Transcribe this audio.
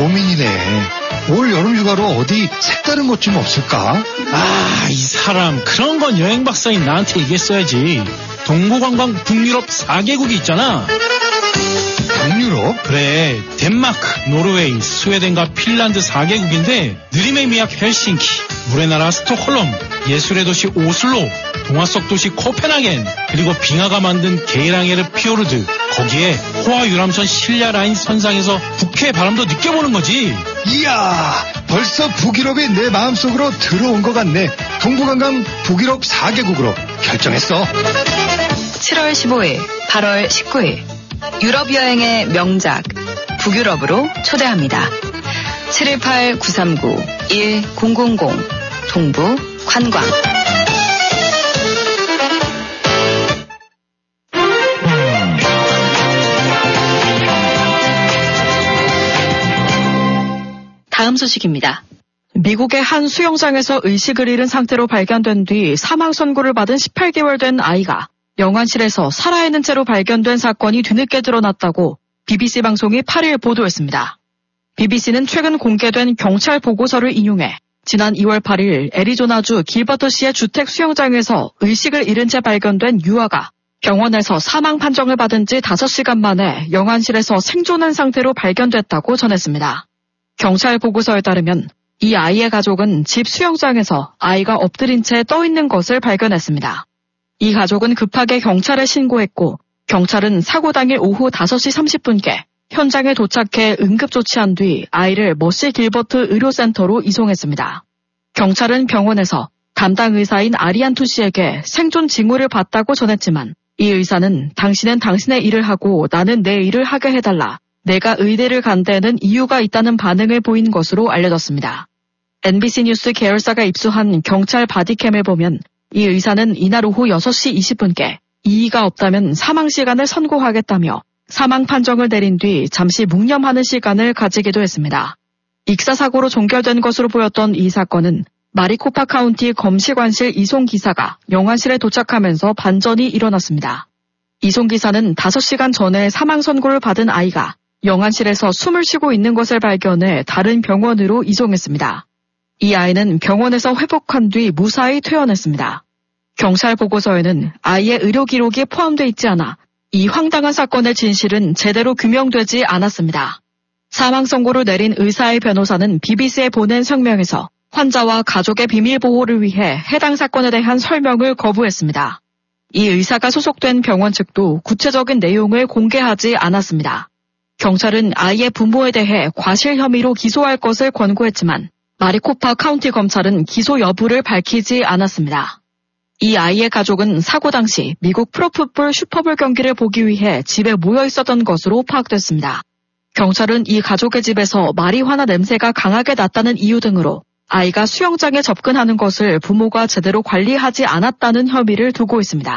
고민이네. 올 여름 휴가로 어디 색다른 것 좀 없을까? 이 사람 그런 건 여행 박사인 나한테 얘기했어야지. 동부관광 북유럽 4개국이 있잖아. 북유럽? 그래, 덴마크, 노르웨이, 스웨덴과 핀란드 4개국인데 느림의 미학 헬싱키, 물의 나라 스톡홀름, 예술의 도시 오슬로, 동화 속 도시 코펜하겐, 그리고 빙하가 만든 게이랑에르 피오르드, 거기에 호화 유람선 실야 라인 선상에서 북해 바람도 느껴보는 거지. 이야, 벌써 북유럽이 내 마음속으로 들어온 것 같네. 동부관광 북유럽 4개국으로 결정했어. 7월 15일, 8월 19일 유럽 여행의 명작 북유럽으로 초대합니다. 718-939-1000 동부 관광. 다음 소식입니다. 미국의 한 수영장에서 의식을 잃은 상태로 발견된 뒤 사망 선고를 받은 18개월 된 아이가 영안실에서 살아있는 채로 발견된 사건이 뒤늦게 드러났다고 BBC 방송이 8일 보도했습니다. BBC는 최근 공개된 경찰 보고서를 인용해 지난 2월 8일 애리조나주 길버트시의 주택 수영장에서 의식을 잃은 채 발견된 유아가 병원에서 사망 판정을 받은 지 5시간 만에 영안실에서 생존한 상태로 발견됐다고 전했습니다. 경찰 보고서에 따르면 이 아이의 가족은 집 수영장에서 아이가 엎드린 채 떠 있는 것을 발견했습니다. 이 가족은 급하게 경찰에 신고했고 경찰은 사고 당일 오후 5시 30분께 현장에 도착해 응급조치한 뒤 아이를 머시 길버트 의료센터로 이송했습니다. 경찰은 병원에서 담당 의사인 아리안투 씨에게 생존 징후를 봤다고 전했지만 이 의사는 당신은 당신의 일을 하고 나는 내 일을 하게 해달라. 내가 의대를 간 데는 이유가 있다는 반응을 보인 것으로 알려졌습니다. NBC 뉴스 계열사가 입수한 경찰 바디캠을 보면 이 의사는 이날 오후 6시 20분께 이의가 없다면 사망 시간을 선고하겠다며 사망 판정을 내린 뒤 잠시 묵념하는 시간을 가지기도 했습니다. 익사사고로 종결된 것으로 보였던 이 사건은 마리코파 카운티 검시관실 이송기사가 영안실에 도착하면서 반전이 일어났습니다. 이송기사는 5시간 전에 사망 선고를 받은 아이가 영안실에서 숨을 쉬고 있는 것을 발견해 다른 병원으로 이송했습니다. 이 아이는 병원에서 회복한 뒤 무사히 퇴원했습니다. 경찰 보고서에는 아이의 의료 기록이 포함되어 있지 않아 이 황당한 사건의 진실은 제대로 규명되지 않았습니다. 사망 선고를 내린 의사의 변호사는 BBC에 보낸 성명에서 환자와 가족의 비밀 보호를 위해 해당 사건에 대한 설명을 거부했습니다. 이 의사가 소속된 병원 측도 구체적인 내용을 공개하지 않았습니다. 경찰은 아이의 부모에 대해 과실 혐의로 기소할 것을 권고했지만 마리코파 카운티 검찰은 기소 여부를 밝히지 않았습니다. 이 아이의 가족은 사고 당시 미국 프로풋볼 슈퍼볼 경기를 보기 위해 집에 모여 있었던 것으로 파악됐습니다. 경찰은 이 가족의 집에서 마리화나 냄새가 강하게 났다는 이유 등으로 아이가 수영장에 접근하는 것을 부모가 제대로 관리하지 않았다는 혐의를 두고 있습니다.